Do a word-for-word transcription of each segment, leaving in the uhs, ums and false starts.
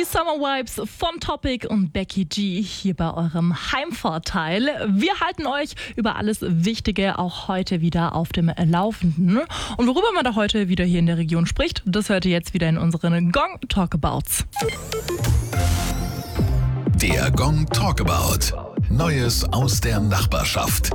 Summer Vibes von Topic und Becky G hier bei eurem Heimvorteil. Wir halten euch über alles Wichtige auch heute wieder auf dem Laufenden. Und worüber man da heute wieder hier in der Region spricht, das hört ihr jetzt wieder in unseren Gong Talkabouts. Der Gong Talkabout. Neues aus der Nachbarschaft.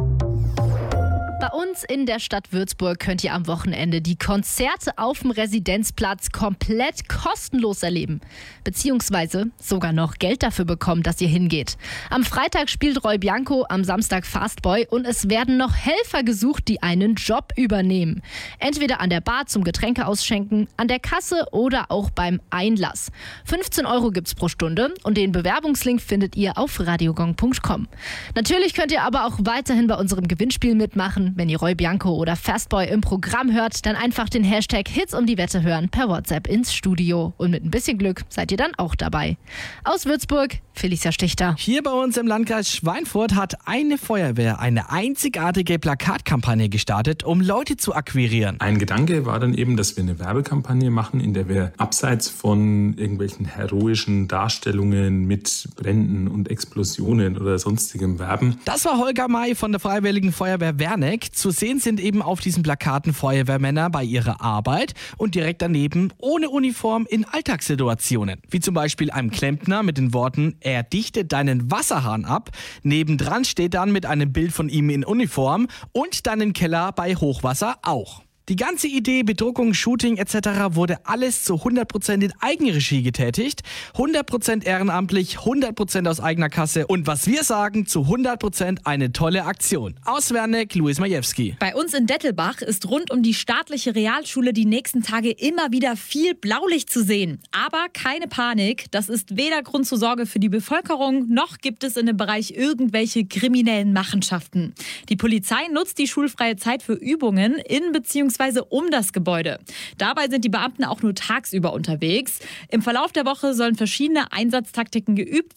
Bei uns in der Stadt Würzburg könnt ihr am Wochenende die Konzerte auf dem Residenzplatz komplett kostenlos erleben. Beziehungsweise sogar noch Geld dafür bekommen, dass ihr hingeht. Am Freitag spielt Roy Bianco, am Samstag Fastboy und es werden noch Helfer gesucht, die einen Job übernehmen. Entweder an der Bar zum Getränke ausschenken, an der Kasse oder auch beim Einlass. fünfzehn Euro gibt's pro Stunde und den Bewerbungslink findet ihr auf radiogong punkt com. Natürlich könnt ihr aber auch weiterhin bei unserem Gewinnspiel mitmachen. Wenn ihr Roy Bianco oder Fastboy im Programm hört, dann einfach den Hashtag Hits um die Wette hören per WhatsApp ins Studio. Und mit ein bisschen Glück seid ihr dann auch dabei. Aus Würzburg, Felicia Stichter. Hier bei uns im Landkreis Schweinfurt hat eine Feuerwehr eine einzigartige Plakatkampagne gestartet, um Leute zu akquirieren. Ein Gedanke war dann eben, dass wir eine Werbekampagne machen, in der wir abseits von irgendwelchen heroischen Darstellungen mit Bränden und Explosionen oder sonstigem werben. Das war Holger May von der Freiwilligen Feuerwehr Werneck. Zu sehen sind eben auf diesen Plakaten Feuerwehrmänner bei ihrer Arbeit und direkt daneben ohne Uniform in Alltagssituationen. Wie zum Beispiel einem Klempner mit den Worten, er dichtet deinen Wasserhahn ab. Nebendran steht dann mit einem Bild von ihm in Uniform und deinen Keller bei Hochwasser auch. Die ganze Idee, Bedruckung, Shooting et cetera wurde alles zu hundert Prozent in Eigenregie getätigt. hundert Prozent ehrenamtlich, hundert Prozent aus eigener Kasse und was wir sagen, zu hundert Prozent eine tolle Aktion. Aus Werneck, Luis Majewski. Bei uns in Dettelbach ist rund um die staatliche Realschule die nächsten Tage immer wieder viel Blaulicht zu sehen. Aber keine Panik, das ist weder Grund zur Sorge für die Bevölkerung, noch gibt es in dem Bereich irgendwelche kriminellen Machenschaften. Die Polizei nutzt die schulfreie Zeit für Übungen in bzw. um das Gebäude. Dabei sind die Beamten auch nur tagsüber unterwegs. Im Verlauf der Woche sollen verschiedene Einsatztaktiken geübt werden.